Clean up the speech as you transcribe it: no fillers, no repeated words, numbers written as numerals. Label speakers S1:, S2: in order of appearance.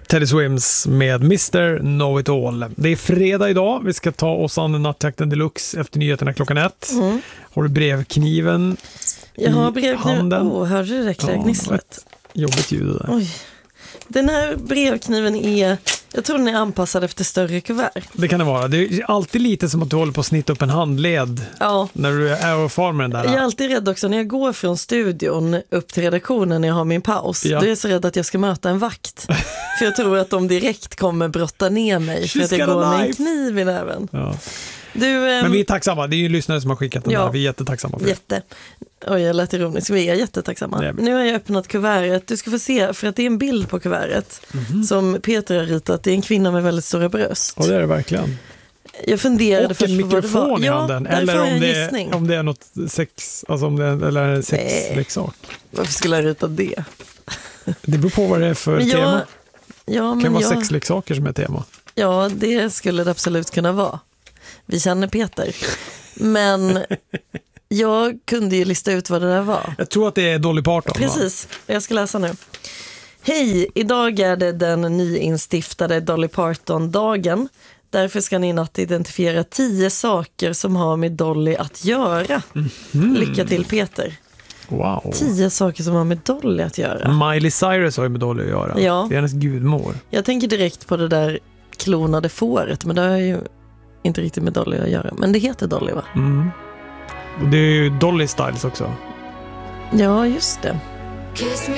S1: Teddy Swims med Mr. Know It All. Det är fredag idag. Vi ska ta oss an nattjakten deluxe efter nyheterna klockan 1. Har du brevkniven
S2: Jag har
S1: i
S2: brevkniven.
S1: handen?
S2: Hörde du det gnisslet?
S1: Jobbigt ljud där.
S2: Oj. Den här brevkniven är, jag tror den är anpassad efter större kuvert.
S1: Det kan det vara. Det är alltid lite som att du håller på att snitta upp en handled när du är och far med den där.
S2: Jag är alltid rädd också när jag går från studion upp till redaktionen när jag har min paus. Ja. Då är jag så rädd att jag ska möta en vakt. För jag tror att de direkt kommer brotta ner mig för att jag går med en kniv i näven. Ja. Men vi är tacksamma. Det är ju lyssnare som har skickat den där. Vi är jättetacksamma för det. Oj, jag lät ironisk. Vi är jättetacksamma. Nu har jag öppnat kuvertet. Du ska få se, för att det är en bild på kuvertet som Peter har ritat. Det är en kvinna med väldigt stora bröst.
S1: Ja, det är det verkligen.
S2: Jag funderade
S1: och en mikrofon i handen. Eller om det är något sex, alltså om det är, eller en sexleksak.
S2: Varför skulle jag rita det?
S1: Det beror på vad det är för tema. Det kan vara sexleksaker som är tema.
S2: Ja, det skulle det absolut kunna vara. Vi känner Peter. Men jag kunde ju lista ut vad det där var.
S1: Jag tror att det är Dolly Parton.
S2: Precis, jag ska läsa nu. Hej, idag är det den nyinstiftade Dolly Parton-dagen. Därför ska ni i natt identifiera 10 saker som har med Dolly att göra. Lycka till Peter.
S1: Wow.
S2: 10 saker som har med Dolly att göra.
S1: Miley Cyrus har ju med Dolly att göra.
S2: Ja.
S1: Det är hennes gudmor.
S2: Jag tänker direkt på det där klonade fåret, men det har ju inte riktigt med Dolly att göra. Men det heter Dolly, va?
S1: Och det är ju Dolly Styles också.
S2: Ja, just det.